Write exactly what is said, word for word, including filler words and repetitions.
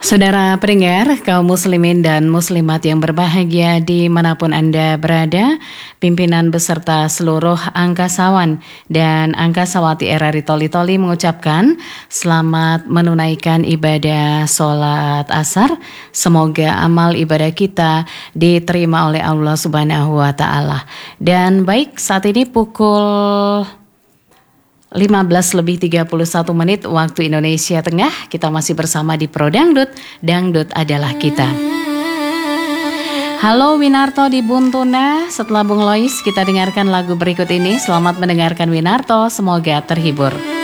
Saudara pendengar, kaum muslimin dan muslimat yang berbahagia dimanapun Anda berada, pimpinan beserta seluruh angkasawan dan angkasawati R R I Toli-Toli mengucapkan selamat menunaikan ibadah sholat asar. Semoga amal ibadah kita diterima oleh Allah Subhanahu wa Ta'ala. Dan baik, saat ini pukul lima belas lebih tiga puluh satu menit waktu Indonesia Tengah. Kita masih bersama di Pro Dangdut. Dangdut adalah kita. Halo Winarto di Buntuna. Setelah Bung Lois, kita dengarkan lagu berikut ini. Selamat mendengarkan Winarto, semoga terhibur.